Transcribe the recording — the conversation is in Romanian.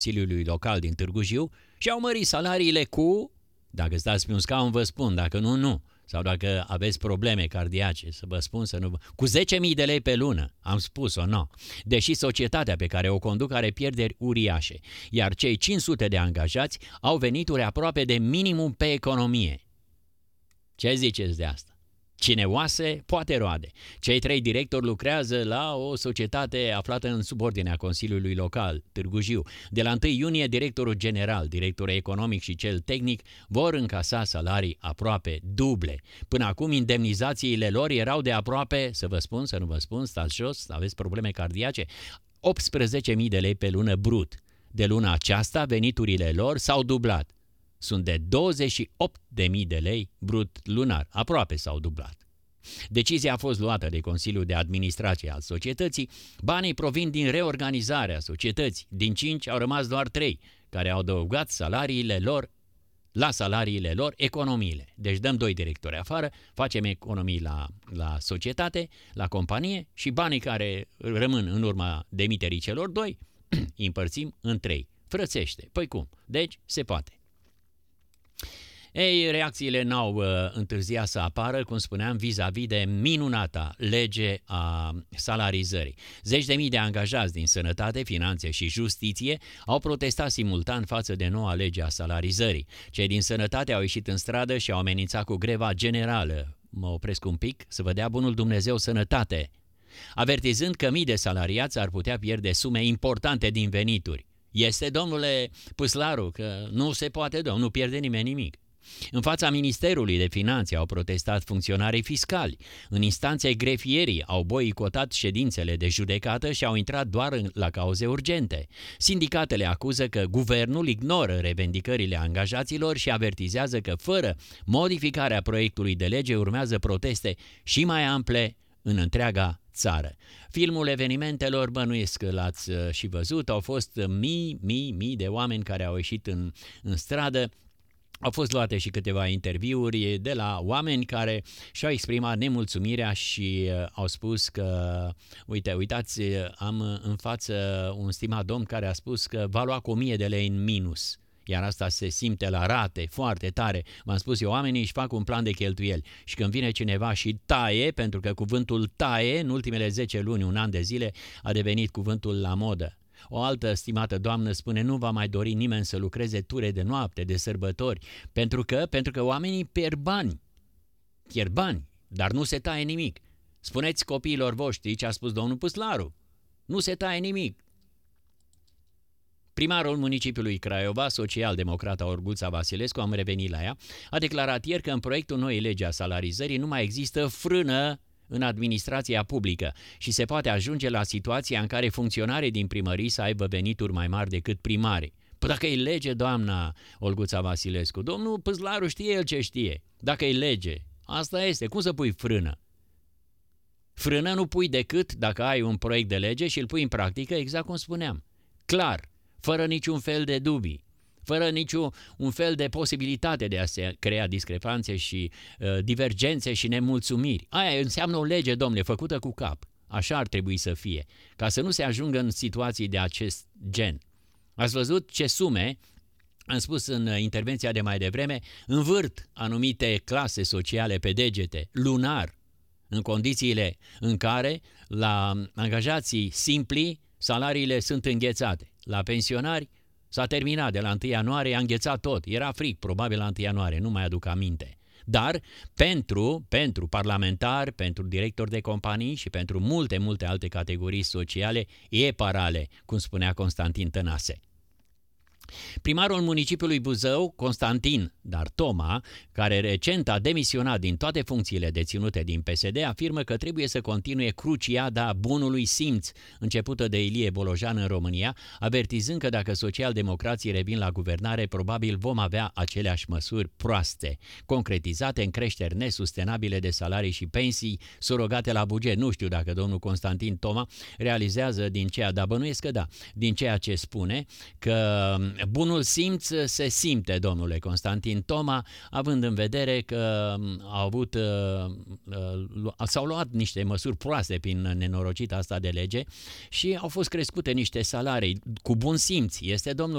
Consiliului Local din Târgu Jiu și au mărit salariile cu, dacă stați pe un scaun vă spun, dacă nu, nu. Sau dacă aveți probleme cardiace, să vă spun să nu... Cu 10.000 de lei pe lună, am spus-o, nu. Deși societatea pe care o conduc are pierderi uriașe, iar cei 500 de angajați au venituri aproape de minimum pe economie. Ce ziceți de asta? Cine oase, poate roade. Cei 3 directori lucrează la o societate aflată în subordinea Consiliului Local, Târgu Jiu. De la 1 iunie, directorul general, directorul economic și cel tehnic vor încasa salarii aproape duble. Până acum, indemnizațiile lor erau de aproape, să vă spun, să nu vă spun, stați jos, aveți probleme cardiace, 18.000 de lei pe lună brut. De luna aceasta, veniturile lor s-au dublat. Sunt de 28.000 de lei brut lunar, aproape s-au dublat. Decizia a fost luată de Consiliul de Administrație al societății, banii provin din reorganizarea societății, din 5 au rămas doar 3, care au adăugat la salariile lor economiile. Deci dăm 2 directori afară, facem economii la societate, la companie și banii care rămân în urma demiterii celor 2 îi împărțim în 3. Frățește. Păi cum? Deci se poate. Ei, reacțiile n-au întârziat să apară, cum spuneam, vis-a-vis de minunata lege a salarizării. 10.000 de angajați din sănătate, finanțe și justiție au protestat simultan față de noua lege a salarizării. Cei din sănătate au ieșit în stradă și au amenințat cu greva generală. Mă opresc un pic să vă dea bunul Dumnezeu sănătate, avertizând că mii de salariați ar putea pierde sume importante din venituri. Este, domnule Păslaru, că nu se poate, nu pierde nimeni nimic. În fața Ministerului de Finanțe au protestat funcționarii fiscali. În instanțe grefierii au boicotat ședințele de judecată și au intrat doar la cauze urgente. Sindicatele acuză că guvernul ignoră revendicările angajaților și avertizează că fără modificarea proiectului de lege urmează proteste și mai ample în întreaga țară. Filmul evenimentelor, bănuiesc că l-ați și văzut, au fost mii de oameni care au ieșit în stradă. Au fost luate și câteva interviuri de la oameni care și-au exprimat nemulțumirea și au spus că, uitați, am în față un stimat domn care a spus că va lua cu 1.000 de lei în minus. Iar asta se simte la rate foarte tare. V-am spus eu, oamenii își fac un plan de cheltuieli și când vine cineva și taie, pentru că cuvântul taie în ultimele 10 luni, un an de zile, a devenit cuvântul la modă. O altă stimată doamnă spune, nu va mai dori nimeni să lucreze ture de noapte, de sărbători, pentru că oamenii pierd bani, dar nu se taie nimic. Spuneți copiilor voștri ce a spus domnul Păslaru, nu se taie nimic. Primarul municipiului Craiova, social-democrata Olguța Vasilescu, am revenit la ea, a declarat ieri că în proiectul noii legi a salarizării nu mai există frână în administrația publică și se poate ajunge la situația în care funcționarii din primării să aibă venituri mai mari decât primarii. Păi dacă e lege, doamna Olguța Vasilescu, domnul Păslaru știe el ce știe. Dacă e lege, asta este. Cum să pui frână? Frână nu pui decât dacă ai un proiect de lege și îl pui în practică, exact cum spuneam. Clar, fără niciun fel de dubii, fără niciun fel de posibilitate de a se crea discrepanțe și divergențe și nemulțumiri. Aia înseamnă o lege, domnule, făcută cu cap. Așa ar trebui să fie, ca să nu se ajungă în situații de acest gen. Ați văzut ce sume, am spus în intervenția de mai devreme, învârt anumite clase sociale pe degete, lunar, în condițiile în care la angajații simpli salariile sunt înghețate. La pensionari s-a terminat de la 1 ianuarie, a înghețat tot. Era frig, probabil la 1 ianuarie, nu mai aduc aminte. Dar pentru parlamentari, pentru directori de companii și pentru multe alte categorii sociale, e parale, cum spunea Constantin Tănase. Primarul municipiului Buzău, Constantin Toma, care recent a demisionat din toate funcțiile deținute din PSD, afirmă că trebuie să continue cruciada bunului simț începută de Ilie Bolojan în România, avertizând că dacă socialdemocrații revin la guvernare, probabil vom avea aceleași măsuri proaste, concretizate în creșteri nesustenabile de salarii și pensii surogate la buget. Nu știu dacă domnul Constantin Toma realizează din ceea ce spune, că bunul simț se simte, domnule Constantin Martin Toma, având în vedere că s-au luat niște măsuri proaste prin nenorocita asta de lege și au fost crescute niște salarii cu bun simț. Este domnul